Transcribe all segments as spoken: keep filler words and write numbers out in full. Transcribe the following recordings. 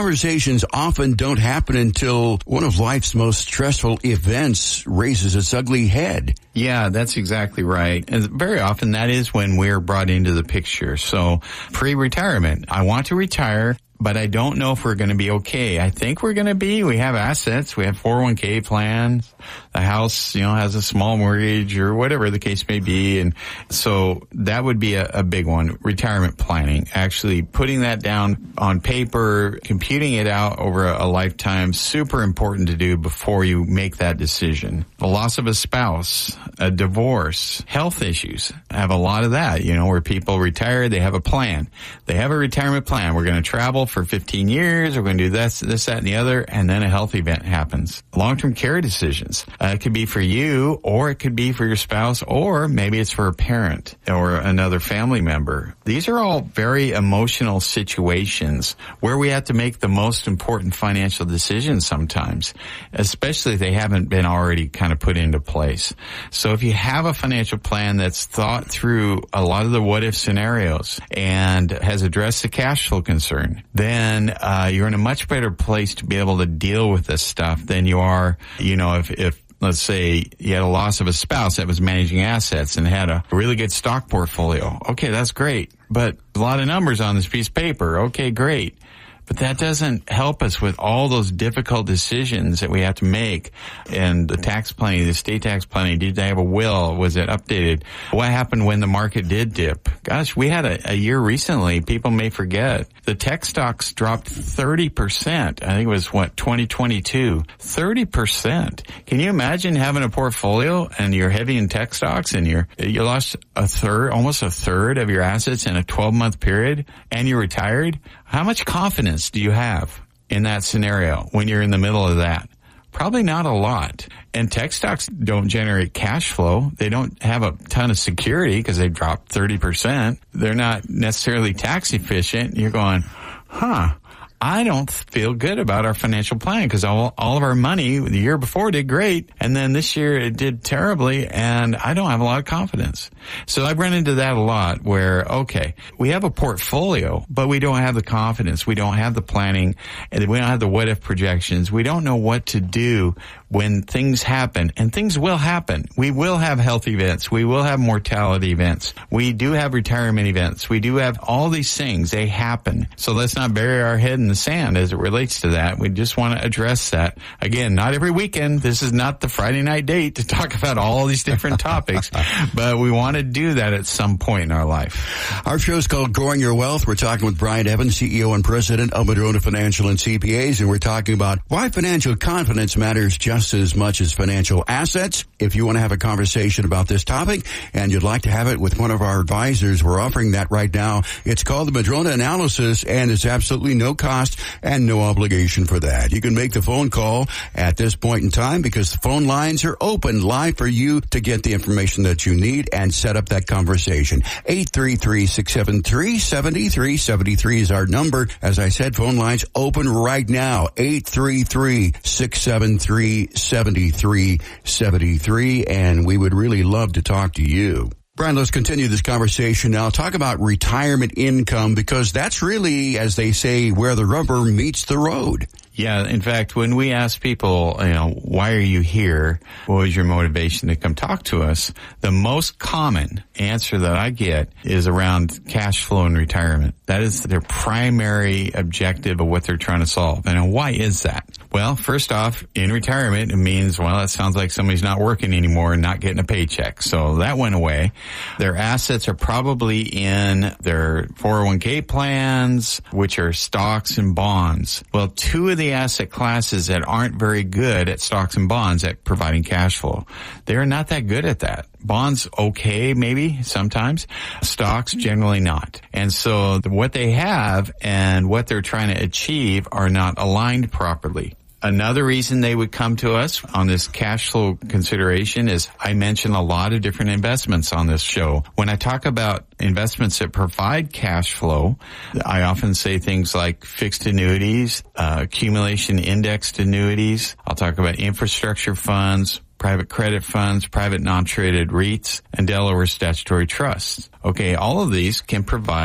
conversations often don't happen until one of life's most stressful events raises its ugly head. Yeah, that's exactly right. And very often that is when we're brought into the picture. So pre-retirement, I want to retire, but I don't know if we're going to be okay. I think we're going to be. We have assets. We have four oh one k plans. The house, you know, has a small mortgage or whatever the case may be. And so that would be a, a big one, retirement planning. Actually putting that down on paper, computing it out over a, a lifetime, super important to do before you make that decision. The loss of a spouse, a divorce, health issues. I have a lot of that, you know, where people retire, they have a plan. They have a retirement plan. We're going to travel for fifteen years. We're going to do this, this, that, and the other. And then a health event happens. Long-term care decisions. Uh, it could be for you, or it could be for your spouse, or maybe it's for a parent or another family member. These are all very emotional situations where we have to make the most important financial decisions sometimes, especially if they haven't been already kind of put into place. So if you have a financial plan that's thought through a lot of the what-if scenarios and has addressed the cash flow concern, then uh, you're in a much better place to be able to deal with this stuff than you are, you know, if, if let's say you had a loss of a spouse that was managing assets and had a really good stock portfolio. Okay, that's great. But a lot of numbers on this piece of paper. Okay, great. But that doesn't help us with all those difficult decisions that we have to make. And the tax planning, the estate tax planning, did they have a will? Was it updated? What happened when the market did dip? Gosh, we had a, a year recently, people may forget. The tech stocks dropped thirty percent. I think it was, what, twenty twenty-two. thirty percent. Can you imagine having a portfolio and you're heavy in tech stocks and you're, you lost a third, almost a third of your assets in a twelve-month period and you're retired? How much confidence do you have in that scenario when you're in the middle of that? Probably not a lot. And tech stocks don't generate cash flow. They don't have a ton of security because they dropped thirty percent. They're not necessarily tax efficient. You're going, huh, I don't feel good about our financial plan because all, all of our money the year before did great. And then this year it did terribly. And I don't have a lot of confidence. So I've run into that a lot where, okay, we have a portfolio, but we don't have the confidence. We don't have the planning, and we don't have the what if projections. We don't know what to do when things happen, and things will happen. We will have health events. We will have mortality events. We do have retirement events. We do have all these things. They happen. So let's not bury our head in the sand as it relates to that. We just want to address that. Again, not every weekend. This is not the Friday night date to talk about all these different topics, but we want to do that at some point in our life. Our show is called Growing Your Wealth. We're talking with Brian Evans, C E O and President of Madrona Financial and C P As, and we're talking about why financial confidence matters just as much as financial assets. If you want to have a conversation about this topic and you'd like to have it with one of our advisors, we're offering that right now. It's called the Madrona Analysis, and it's absolutely no cost and no obligation for that. You can make the phone call at this point in time because the phone lines are open live for you to get the information that you need and set up that conversation. eight three three, six seven three, seven three seven three is our number. As I said, phone lines open right now. eight three three, six seven three, seven three seven three, and we would really love to talk to you. Brian, let's continue this conversation now. Talk about retirement income, because that's really, as they say, where the rubber meets the road. Yeah, in fact, when we ask people, you know, why are you here? What was your motivation to come talk to us? The most common answer that I get is around cash flow and retirement. That is their primary objective of what they're trying to solve. And why is that? Well, first off, in retirement, it means, well, that sounds like somebody's not working anymore and not getting a paycheck. So that went away. Their assets are probably in their four oh one k plans, which are stocks and bonds. Well, two of the asset classes that aren't very good at stocks and bonds at providing cash flow, they're not that good at that. Bonds, okay, maybe sometimes. Stocks, generally not. And so what they have and what they're trying to achieve are not aligned properly. Another reason they would come to us on this cash flow consideration is I mention a lot of different investments on this show. When I talk about investments that provide cash flow, I often say things like fixed annuities, uh, accumulation indexed annuities. I'll talk about infrastructure funds, private credit funds, private non-traded REITs, and Delaware statutory trusts. Okay, all of these can provide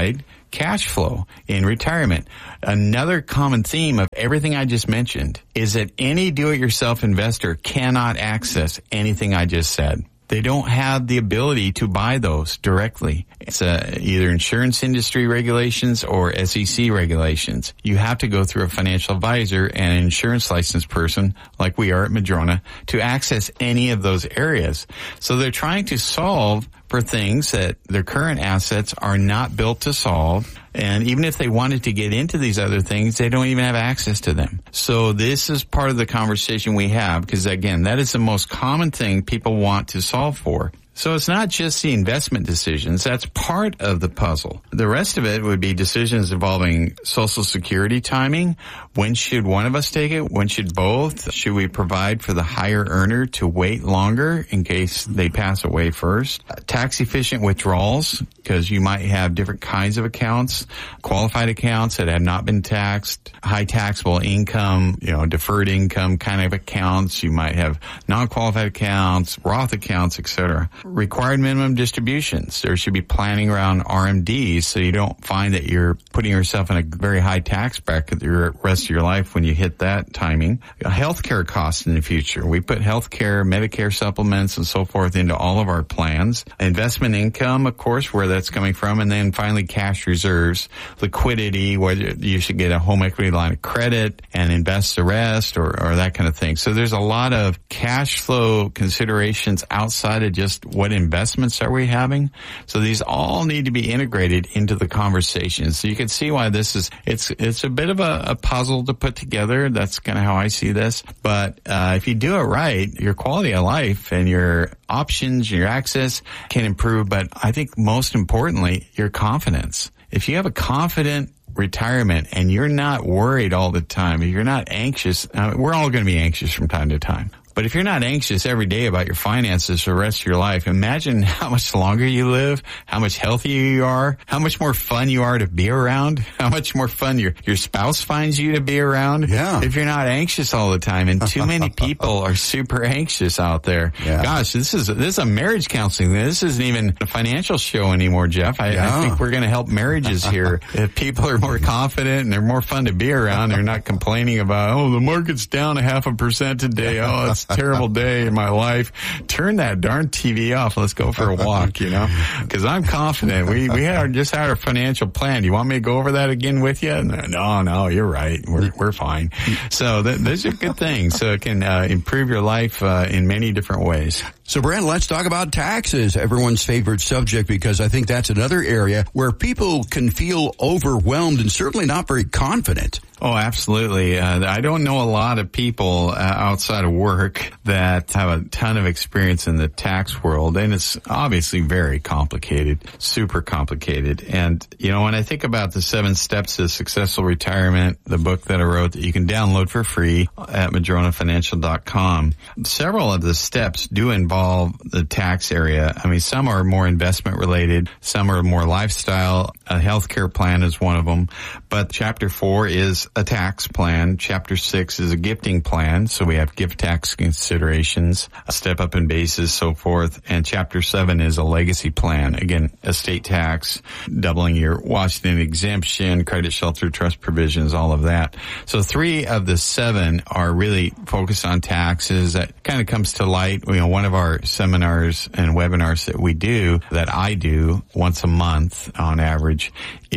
cash flow in retirement. Another common theme of everything I just mentioned is that any do-it-yourself investor cannot access anything I just said. They don't have the ability to buy those directly. It's uh, either insurance industry regulations or S E C regulations. You have to go through a financial advisor and an insurance licensed person, like we are at Madrona, to access any of those areas. So they're trying to solve for things that their current assets are not built to solve. And even if they wanted to get into these other things, they don't even have access to them. So this is part of the conversation we have, because again, that is the most common thing people want to solve for. So it's not just the investment decisions. That's part of the puzzle. The rest of it would be decisions involving Social Security timing. When should one of us take it? When should both? Should we provide for the higher earner to wait longer in case they pass away first? Tax efficient withdrawals, because you might have different kinds of accounts, qualified accounts that have not been taxed, high taxable income, you know, deferred income kind of accounts. You might have non-qualified accounts, Roth accounts, et cetera. Required minimum distributions. There should be planning around R M Ds so you don't find that you're putting yourself in a very high tax bracket the rest of your life when you hit that timing. Healthcare costs in the future. We put healthcare, Medicare supplements, and so forth into all of our plans. Investment income, of course, where that's coming from. And then finally, cash reserves, liquidity, whether you should get a home equity line of credit and invest the rest or, or that kind of thing. So there's a lot of cash flow considerations outside of just what investments are we having? So these all need to be integrated into the conversation. So you can see why this is, it's, it's a bit of a, a puzzle to put together. That's kind of how I see this. But, uh, if you do it right, your quality of life and your options, your access can improve. But I think most importantly, your confidence. If you have a confident retirement and you're not worried all the time, if you're not anxious, I mean, we're all going to be anxious from time to time. But if you're not anxious every day about your finances for the rest of your life, imagine how much longer you live, how much healthier you are, how much more fun you are to be around, how much more fun your, your spouse finds you to be around. Yeah. If you're not anxious all the time, and too many people are super anxious out there. Yeah. Gosh, this is, this is a marriage counseling. This isn't even a financial show anymore, Jeff. I, yeah. I think we're going to help marriages here. If people are more confident and they're more fun to be around, they're not complaining about, oh, the market's down a half a percent today. Oh, it's terrible day in my life. Turn that darn T V off. Let's go for a walk, you know, because I'm confident. We, we had just had our financial plan. Do you want me to go over that again with you? No, no, you're right. We're, we're fine. So th- those are good things. So it can uh, improve your life uh, in many different ways. So, Brent, let's talk about taxes, everyone's favorite subject, because I think that's another area where people can feel overwhelmed and certainly not very confident. Oh, absolutely. Uh, I don't know a lot of people uh, outside of work that have a ton of experience in the tax world, and it's obviously very complicated, super complicated. And, you know, when I think about the seven steps to successful retirement, the book that I wrote that you can download for free at madrona financial dot com, several of the steps do involve the tax area. I mean, some are more investment related, some are more lifestyle. A healthcare plan is one of them. But chapter four is a tax plan. Chapter six is a gifting plan. So we have gift tax considerations, a step up in basis, so forth. And chapter seven is a legacy plan. Again, estate tax, doubling your Washington exemption, credit shelter, trust provisions, all of that. So three of the seven are really focused on taxes. That kind of comes to light. You know, one of our seminars and webinars that we do, that I do once a month on average,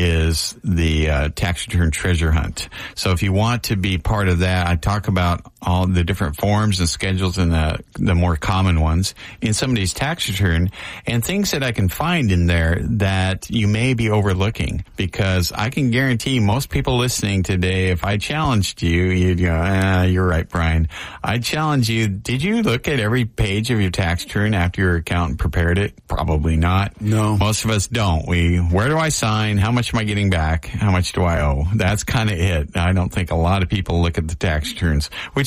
is the uh, tax return treasure hunt. So if you want to be part of that, I talk about all the different forms and schedules and the, the more common ones in somebody's tax return, and things that I can find in there that you may be overlooking, because I can guarantee most people listening today, if I challenged you, you'd go, ah, you're right, Brian. I'd challenge you, did you look at every page of your tax return after your accountant prepared it? Probably not. No. Most of us don't. We, where do I sign? How much am I getting back? How much do I owe? That's kind of it. I don't think a lot of people look at the tax returns, which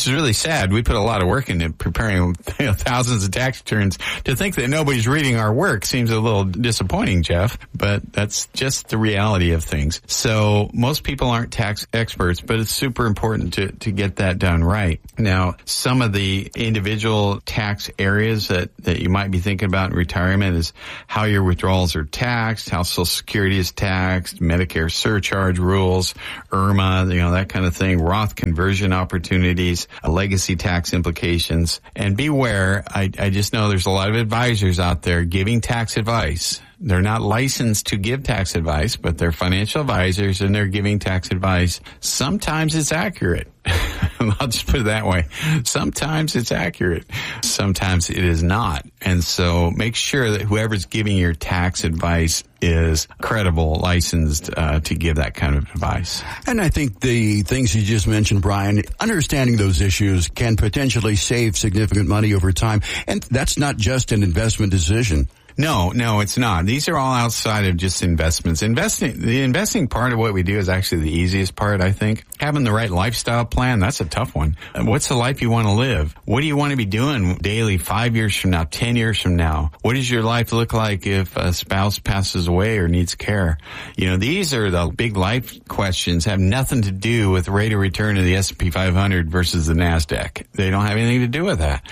which is really sad. We put a lot of work into preparing you know, thousands of tax returns. To think that nobody's reading our work seems a little disappointing, Jeff, but that's just the reality of things. So most people aren't tax experts, but it's super important to, to get that done right. Now, some of the individual tax areas that, that you might be thinking about in retirement is how your withdrawals are taxed, how Social Security is taxed, Medicare surcharge rules, I R M A, you know, that kind of thing, Roth conversion opportunities, legacy tax implications. And beware, I, I just know there's a lot of advisors out there giving tax advice. They're not licensed to give tax advice, but they're financial advisors and they're giving tax advice. Sometimes it's accurate. I'll just put it that way. Sometimes it's accurate. Sometimes it is not. And so make sure that whoever's giving your tax advice is credible, licensed uh, to give that kind of advice. And I think the things you just mentioned, Brian, understanding those issues can potentially save significant money over time. And that's not just an investment decision. No, no, it's not. These are all outside of just investments. Investing, the investing part of what we do is actually the easiest part, I think. Having the right lifestyle plan, that's a tough one. What's the life you want to live? What do you want to be doing daily five years from now, ten years from now? What does your life look like if a spouse passes away or needs care? You know, these are the big life questions, have nothing to do with rate of return of the S and P five hundred versus the NASDAQ. They don't have anything to do with that.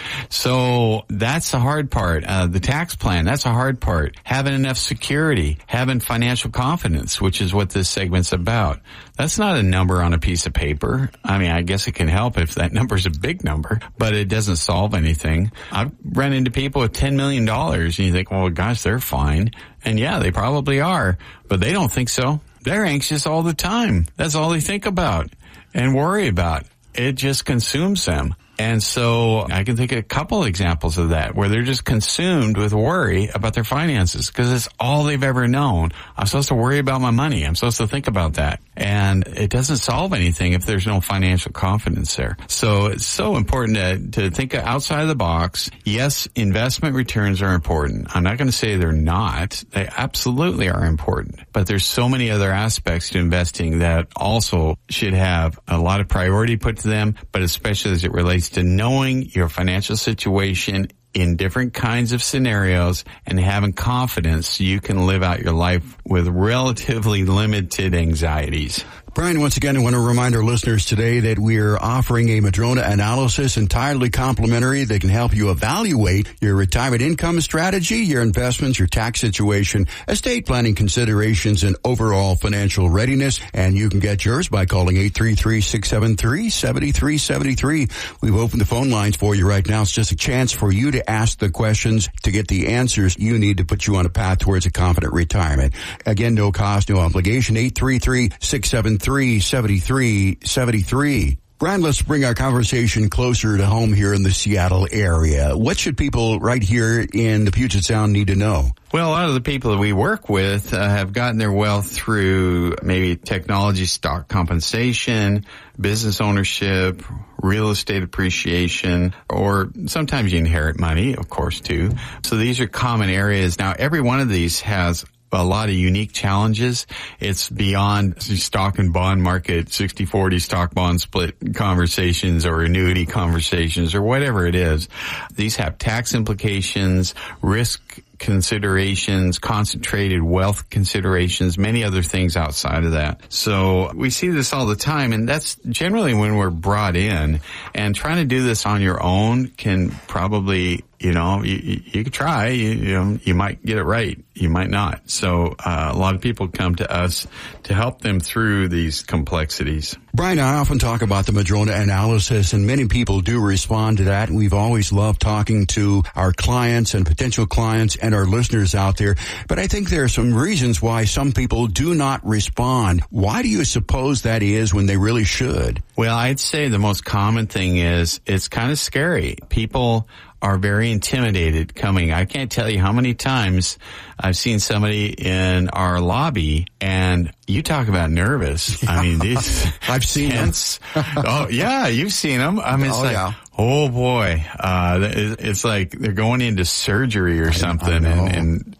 So that's the hard part. Uh, the tax plan, that's a hard part. Having enough security, having financial confidence, which is what this segment's about. That's not a number on a piece of paper. I mean, I guess it can help if that number's a big number, but it doesn't solve anything. I've run into people with ten million dollars and you think, well, gosh, they're fine. And yeah, they probably are, but they don't think so. They're anxious all the time. That's all they think about and worry about. It just consumes them. And so I can think of a couple examples of that where they're just consumed with worry about their finances because it's all they've ever known. I'm supposed to worry about my money. I'm supposed to think about that. And it doesn't solve anything if there's no financial confidence there. So it's so important to, to think outside of the box. Yes, investment returns are important. I'm not going to say they're not. They absolutely are important. But there's so many other aspects to investing that also should have a lot of priority put to them, but especially as it relates to knowing your financial situation in different kinds of scenarios and having confidence so you can live out your life with relatively limited anxieties. Brian, once again, I want to remind our listeners today that we're offering a Madrona analysis entirely complimentary that can help you evaluate your retirement income strategy, your investments, your tax situation, estate planning considerations, and overall financial readiness. And you can get yours by calling eight three three, six seven three, seven three seven three. We've opened the phone lines for you right now. It's just a chance for you to ask the questions to get the answers you need to put you on a path towards a confident retirement. Again, no cost, no obligation. eight three three, six seven three, seven three seven three. Brian, let's bring our conversation closer to home here in the Seattle area. What should people right here in the Puget Sound need to know? Well, a lot of the people that we work with uh, have gotten their wealth through maybe technology stock compensation, business ownership, real estate appreciation, or sometimes you inherit money, of course, too. So these are common areas. Now, every one of these has a lot of unique challenges. It's beyond stock and bond market, sixty forty stock bond split conversations or annuity conversations or whatever it is. These have tax implications, risk considerations, concentrated wealth considerations, many other things outside of that. So we see this all the time, and that's generally when we're brought in. And trying to do this on your own can probably, you know, you, you could try, you, you know, you might get it right, you might not. So uh, a lot of people come to us to help them through these complexities. Brian, I often talk about the Madrona analysis, and many people do respond to that. We've always loved talking to our clients and potential clients and our listeners out there. But I think there are some reasons why some people do not respond. Why do you suppose that is when they really should? Well, I'd say the most common thing is it's kind of scary. People are very intimidated coming. I can't tell you how many times I've seen somebody in our lobby, and you talk about nervous. I mean, these I've seen tense. them. Oh, yeah, you've seen them. I mean, it's oh, like, yeah. oh boy, uh, it's like they're going into surgery or something, and, and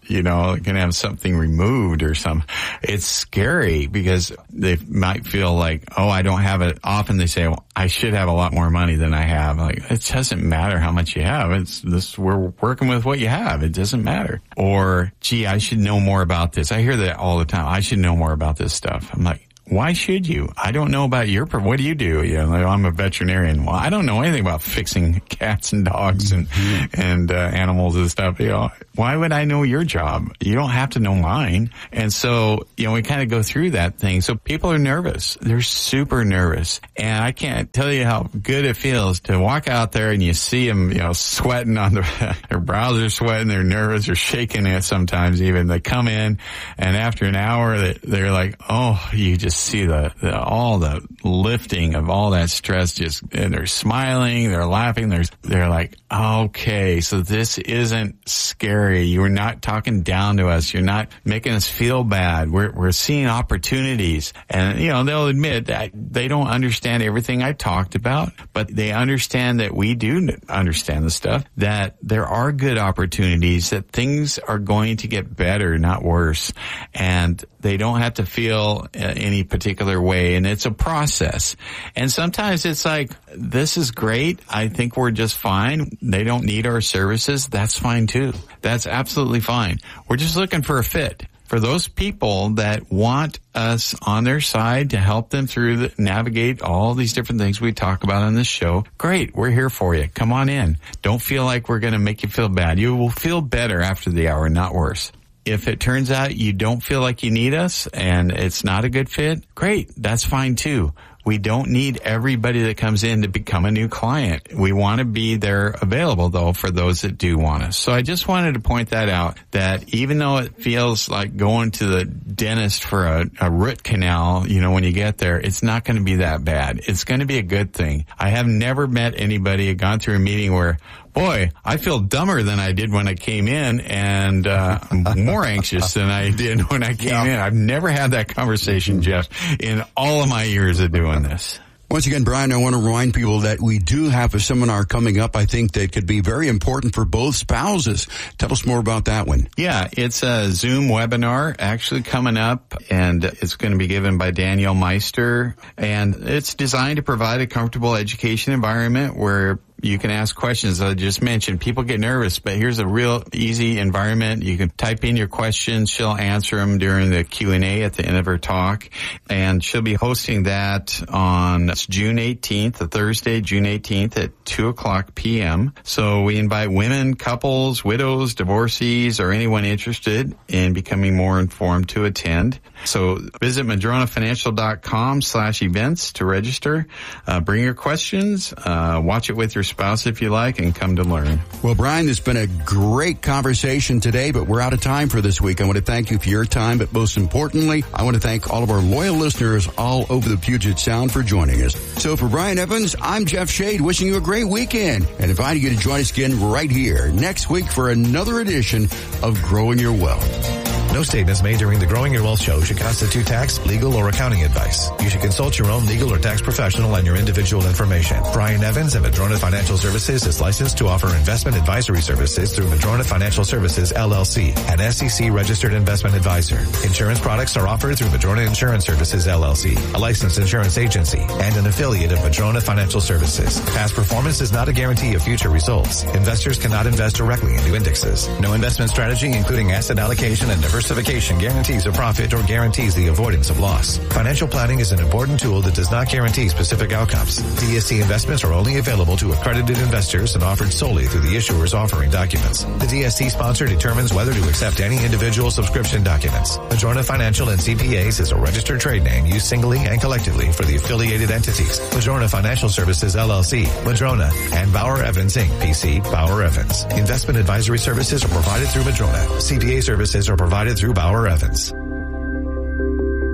you know, going to have something removed or something. It's scary because they might feel like, oh, I don't have it. Often they say, well, I should have a lot more money than I have. Like, it doesn't matter how much you have. It's this, we're working with what you have. It doesn't matter. Or, gee, I should know more about this. I hear that all the time. I should know more about this stuff. I'm like, why should you? I don't know about your, what do you do? You know, like, I'm a veterinarian. Well, I don't know anything about fixing cats and dogs and, mm-hmm. and, uh, animals and stuff. You know, why would I know your job? You don't have to know mine. And so, you know, we kind of go through that thing. So people are nervous. They're super nervous. And I can't tell you how good it feels to walk out there and you see them, you know, sweating on the, their brows are sweating, they're nervous, they're shaking it sometimes even. They come in and after an hour they, they're like, oh, you just see the, the all the lifting of all that stress, just, and they're smiling, they're laughing, they're they're like, okay, so this isn't scary. You're not talking down to us. You're not making us feel bad. We're we're seeing opportunities. And you know, they'll admit that they don't understand everything I talked about, but they understand that we do understand the stuff, that there are good opportunities, that things are going to get better, not worse. And they don't have to feel uh, any particular way, and it's a process. And sometimes it's like, this is great. I think we're just fine. They don't need our services. That's fine too. That's absolutely fine. We're just looking for a fit. For those people that want us on their side to help them through the, navigate all these different things we talk about on this show, great. We're here for you. Come on in. Don't feel like we're going to make you feel bad. You will feel better after the hour, not worse. If it turns out you don't feel like you need us and it's not a good fit, great. That's fine too. We don't need everybody that comes in to become a new client. We want to be there available, though, for those that do want us. So I just wanted to point that out, that even though it feels like going to the dentist for a, a root canal, you know, when you get there, it's not going to be that bad. It's going to be a good thing. I have never met anybody who gone through a meeting where, boy, I feel dumber than I did when I came in, and uh I'm more anxious than I did when I came yeah. in. I've never had that conversation, Jeff, in all of my years of doing this. Once again, Brian, I want to remind people that we do have a seminar coming up, I think, that could be very important for both spouses. Tell us more about that one. Yeah, it's a Zoom webinar actually coming up, and it's going to be given by Danielle Meister. And it's designed to provide a comfortable education environment where you can ask questions. I just mentioned people get nervous, but here's a real easy environment. You can type in your questions. She'll answer them during the Q and A at the end of her talk. And she'll be hosting that on June eighteenth, a Thursday, June eighteenth at two o'clock p.m. So we invite women, couples, widows, divorcees, or anyone interested in becoming more informed to attend. So visit madronafinancial.com slash events to register. Uh, bring your questions. Uh, watch it with your spouse if you like, and come to learn. Well, Brian, it's been a great conversation today, but we're out of time for this week. I want to thank you for your time, but most importantly, I want to thank all of our loyal listeners all over the Puget Sound for joining us. So for Brian Evans, I'm Jeff Shade, wishing you a great weekend and inviting you to join us again right here next week for another edition of Growing Your Wealth. No statements made during the Growing Your Wealth show should constitute tax, legal, or accounting advice. You should consult your own legal or tax professional on your individual information. Brian Evans of Madrona Financial Services is licensed to offer investment advisory services through Madrona Financial Services, L L C, an S E C-registered investment advisor. Insurance products are offered through Madrona Insurance Services, L L C, a licensed insurance agency, and an affiliate of Madrona Financial Services. Past performance is not a guarantee of future results. Investors cannot invest directly into indexes. No investment strategy, including asset allocation and diversification, Diversification guarantees a profit or guarantees the avoidance of loss. Financial planning is an important tool that does not guarantee specific outcomes. D S T investments are only available to accredited investors and offered solely through the issuer's offering documents. The D S T sponsor determines whether to accept any individual subscription documents. Madrona Financial and C P As is a registered trade name used singly and collectively for the affiliated entities. Madrona Financial Services, L L C, Madrona, and Bauer Evans, Incorporated, P C, Bauer Evans. Investment advisory services are provided through Madrona. C P A services are provided through Bauer Evans.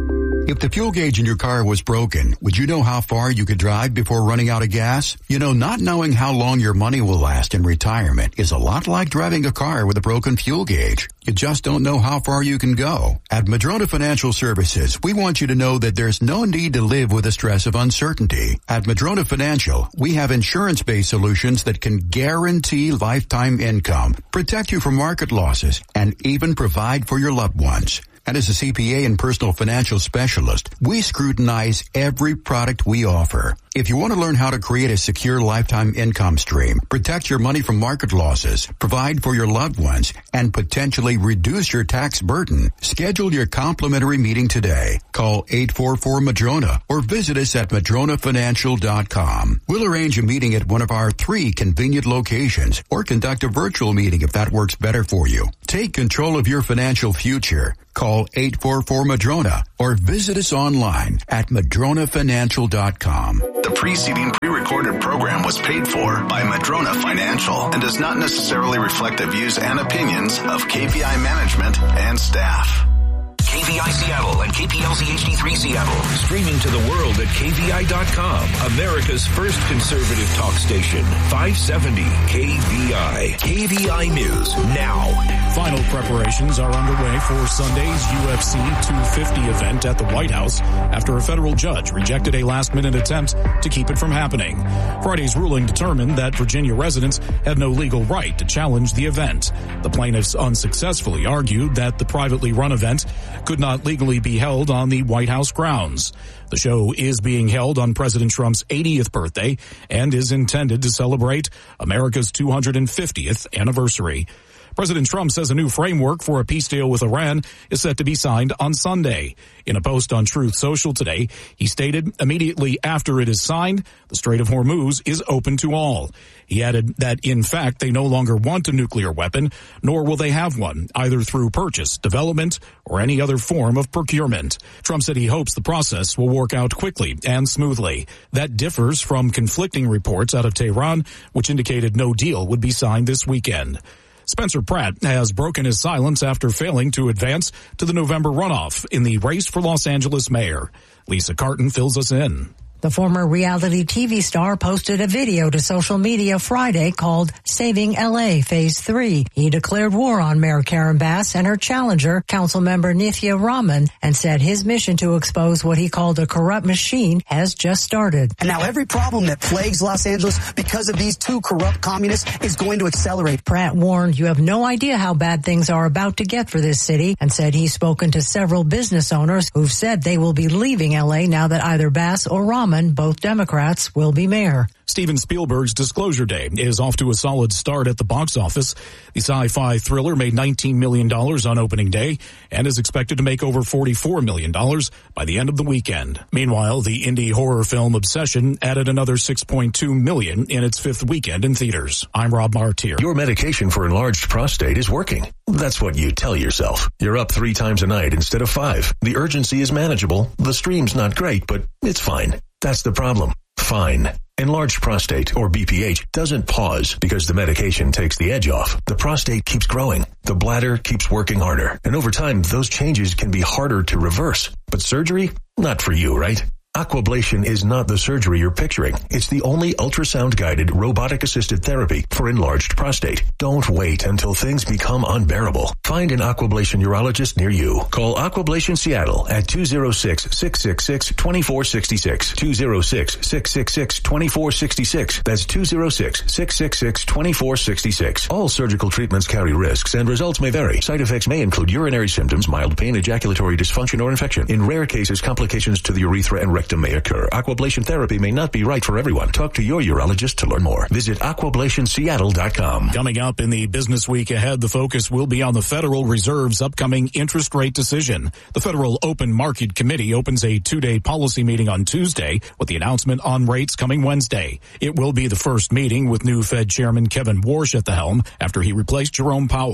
If the fuel gauge in your car was broken, would you know how far you could drive before running out of gas? You know, not knowing how long your money will last in retirement is a lot like driving a car with a broken fuel gauge. You just don't know how far you can go. At Madrona Financial Services, we want you to know that there's no need to live with the stress of uncertainty. At Madrona Financial, we have insurance-based solutions that can guarantee lifetime income, protect you from market losses, and even provide for your loved ones. And as a C P A and personal financial specialist, we scrutinize every product we offer. If you want to learn how to create a secure lifetime income stream, protect your money from market losses, provide for your loved ones, and potentially reduce your tax burden, schedule your complimentary meeting today. Call eight four four Madrona or visit us at madrona financial dot com. We'll arrange a meeting at one of our three convenient locations or conduct a virtual meeting if that works better for you. Take control of your financial future. Call eight four four Madrona or visit us online at madrona financial dot com. The preceding pre-recorded program was paid for by Madrona Financial and does not necessarily reflect the views and opinions of K P I management and staff. K V I Seattle and K P L Z H D three Seattle. Streaming to the world at K V I dot com. America's first conservative talk station. five seventy K V I. K V I News now. Final preparations are underway for Sunday's U F C two fifty event at the White House after a federal judge rejected a last-minute attempt to keep it from happening. Friday's ruling determined that Virginia residents had no legal right to challenge the event. The plaintiffs unsuccessfully argued that the privately run event could not legally be held on the White House grounds. The show is being held on President Trump's eightieth birthday and is intended to celebrate America's two hundred fiftieth anniversary. President Trump says a new framework for a peace deal with Iran is set to be signed on Sunday. In a post on Truth Social today, he stated immediately after it is signed, the Strait of Hormuz is open to all. He added that, in fact, they no longer want a nuclear weapon, nor will they have one, either through purchase, development, or any other form of procurement. Trump said he hopes the process will work out quickly and smoothly. That differs from conflicting reports out of Tehran, which indicated no deal would be signed this weekend. Spencer Pratt has broken his silence after failing to advance to the November runoff in the race for Los Angeles mayor. Lisa Carton fills us in. The former reality T V star posted a video to social media Friday called Saving L A Phase three. He declared war on Mayor Karen Bass and her challenger, Councilmember Nithya Raman, and said his mission to expose what he called a corrupt machine has just started. And now every problem that plagues Los Angeles because of these two corrupt communists is going to accelerate. Pratt warned you have no idea how bad things are about to get for this city and said he's spoken to several business owners who've said they will be leaving L A now that either Bass or Raman, both Democrats, will be mayor. Steven Spielberg's Disclosure Day is off to a solid start at the box office. The sci-fi thriller made nineteen million dollars on opening day and is expected to make over forty-four million dollars by the end of the weekend. Meanwhile, the indie horror film Obsession added another six point two million dollars in its fifth weekend in theaters. I'm Rob Martier. Your medication for enlarged prostate is working. That's what you tell yourself. You're up three times a night instead of five. The urgency is manageable. The stream's not great, but it's fine. That's the problem. Fine. Enlarged prostate, or B P H, doesn't pause because the medication takes the edge off. The prostate keeps growing. The bladder keeps working harder. And over time, those changes can be harder to reverse. But surgery? Not for you, right? Aquablation is not the surgery you're picturing. It's the only ultrasound-guided, robotic-assisted therapy for enlarged prostate. Don't wait until things become unbearable. Find an Aquablation urologist near you. Call Aquablation Seattle at two oh six, six six six, two four six six. two oh six, six six six, two four six six. That's two oh six, six six six, two four six six. All surgical treatments carry risks and results may vary. Side effects may include urinary symptoms, mild pain, ejaculatory dysfunction, or infection. In rare cases, complications to the urethra and rectum may occur. Aquablation therapy may not be right for everyone. Talk to your urologist to learn more. Visit aquablation seattle dot com. Coming up in the business week ahead, the focus will be on the Federal Reserve's upcoming interest rate decision. The Federal Open Market Committee opens a two-day policy meeting on Tuesday with the announcement on rates coming Wednesday. It will be the first meeting with new Fed Chairman Kevin Warsh at the helm after he replaced Jerome Powell.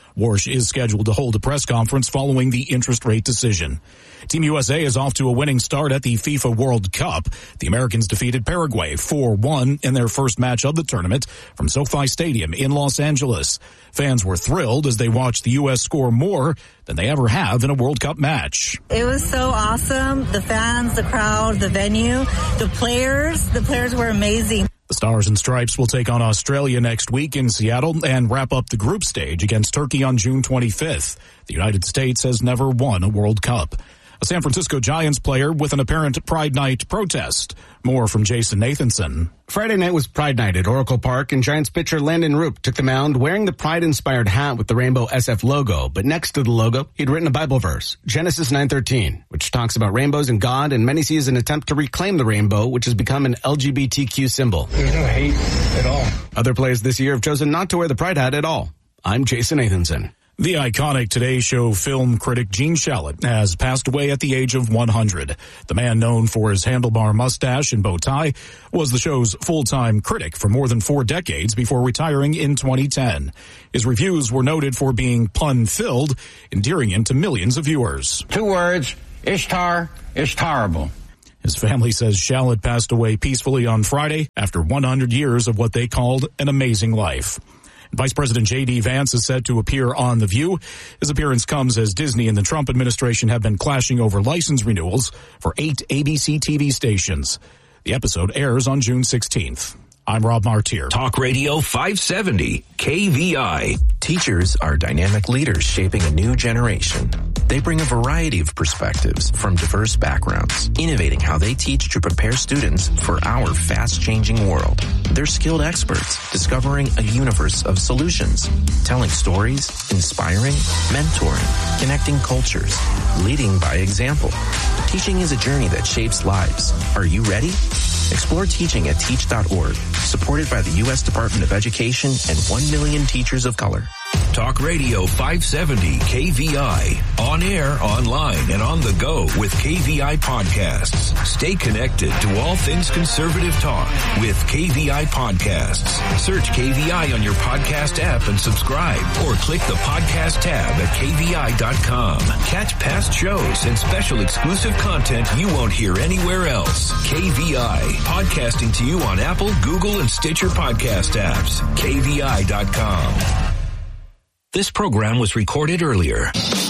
Warsh is scheduled to hold a press conference following the interest rate decision. Team U S A is off to a winning start at the FIFA World Cup. The Americans defeated Paraguay four one in their first match of the tournament from SoFi Stadium in Los Angeles. Fans were thrilled as they watched the U S score more than they ever have in a World Cup match. It was so awesome. The fans, the crowd, the venue, the players. The players were amazing. The Stars and Stripes will take on Australia next week in Seattle and wrap up the group stage against Turkey on June twenty-fifth. The United States has never won a World Cup. A San Francisco Giants player with an apparent Pride Night protest. More from Jason Nathanson. Friday night was Pride Night at Oracle Park, and Giants pitcher Landon Roop took the mound wearing the Pride-inspired hat with the rainbow S F logo, but next to the logo, he'd written a Bible verse, Genesis nine thirteen, which talks about rainbows and God, and many see as an attempt to reclaim the rainbow, which has become an L G B T Q symbol. There's no hate at all. Other players this year have chosen not to wear the Pride hat at all. I'm Jason Nathanson. The iconic Today Show film critic Gene Shalit has passed away at the age of one hundred. The man, known for his handlebar mustache and bow tie, was the show's full-time critic for more than four decades before retiring in twenty ten. His reviews were noted for being pun-filled, endearing him to millions of viewers. Two words, Ishtar is terrible. His family says Shalit passed away peacefully on Friday after one hundred years of what they called an amazing life. Vice President J D. Vance is set to appear on The View. His appearance comes as Disney and the Trump administration have been clashing over license renewals for eight A B C T V stations. The episode airs on June sixteenth. I'm Rob Martier. Talk Radio five seventy, K V I. Teachers are dynamic leaders shaping a new generation. They bring a variety of perspectives from diverse backgrounds, innovating how they teach to prepare students for our fast-changing world. They're skilled experts, discovering a universe of solutions, telling stories, inspiring, mentoring, connecting cultures, leading by example. Teaching is a journey that shapes lives. Are you ready? Explore teaching at teach dot org, supported by the U S Department of Education and one million teachers of color. Talk Radio five seventy K V I. On air, online, and on the go with K V I Podcasts. Stay connected to all things conservative talk with K V I Podcasts. Search K V I on your podcast app and subscribe, or click the podcast tab at K V I dot com. Catch past shows and special exclusive content you won't hear anywhere else. K V I, podcasting to you on Apple, Google, and Stitcher podcast apps. K V I dot com. This program was recorded earlier.